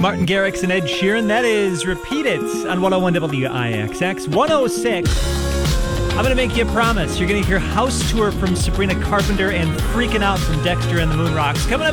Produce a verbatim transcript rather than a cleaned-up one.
Martin Garrix and Ed Sheeran. That is Repeat It on one oh one W I X X. one oh six. I'm going to make you a promise. You're going to hear House Tour from Sabrina Carpenter and Freaking Out from Dexter and the Moon Rocks. Coming up